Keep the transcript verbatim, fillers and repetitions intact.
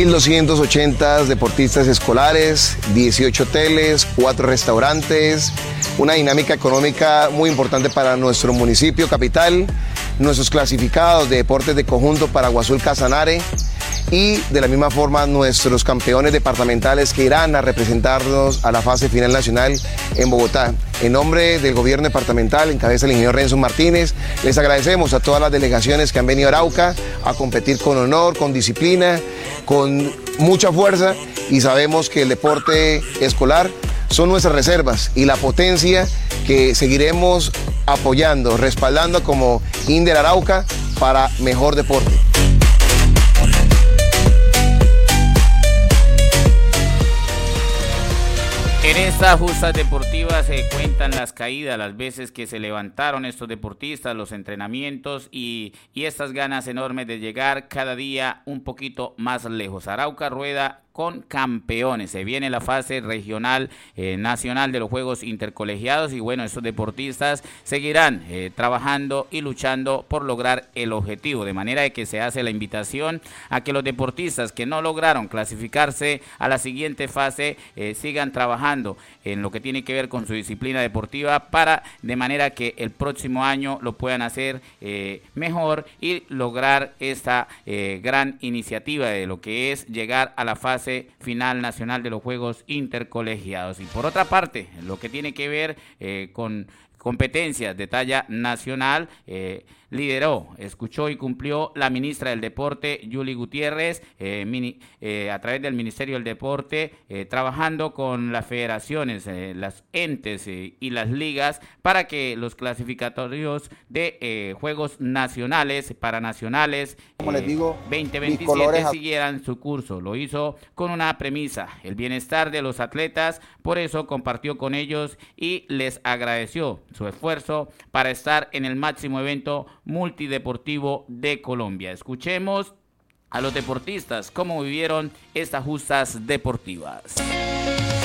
mil doscientos ochenta deportistas escolares, dieciocho hoteles, cuatro restaurantes, una dinámica económica muy importante para nuestro municipio capital, nuestros clasificados de deportes de conjunto para Guazul Casanare y de la misma forma nuestros campeones departamentales que irán a representarnos a la fase final nacional en Bogotá. En nombre del gobierno departamental, en cabeza del ingeniero Renzo Martínez, les agradecemos a todas las delegaciones que han venido a Arauca a competir con honor, con disciplina, con mucha fuerza, y sabemos que el deporte escolar son nuestras reservas y la potencia que seguiremos apoyando, respaldando como Inder Arauca para mejor deporte. En estas justas deportivas se cuentan las caídas, las veces que se levantaron estos deportistas, los entrenamientos y, y estas ganas enormes de llegar cada día un poquito más lejos. Arauca rueda con campeones, se viene la fase regional, eh, nacional de los Juegos Intercolegiados y bueno, estos deportistas seguirán eh, trabajando y luchando por lograr el objetivo, de manera de que se hace la invitación a que los deportistas que no lograron clasificarse a la siguiente fase eh, sigan trabajando en lo que tiene que ver con su disciplina deportiva para de manera que el próximo año lo puedan hacer eh, mejor y lograr esta eh, gran iniciativa de lo que es llegar a la fase final nacional de los Juegos Intercolegiados. Y por otra parte, lo que tiene que ver eh, con competencias de talla nacional, eh, lideró, escuchó y cumplió la ministra del Deporte, Yuli Gutiérrez, eh, mini, eh, a través del Ministerio del Deporte, eh, trabajando con las federaciones, eh, las entes eh, y las ligas para que los clasificatorios de eh, Juegos Nacionales, Paranacionales, como les digo, veinte veintisiete siguieran su curso. Lo hizo con una premisa, el bienestar de los atletas, por eso compartió con ellos y les agradeció su esfuerzo para estar en el máximo evento multideportivo de Colombia. Escuchemos a los deportistas cómo vivieron estas justas deportivas.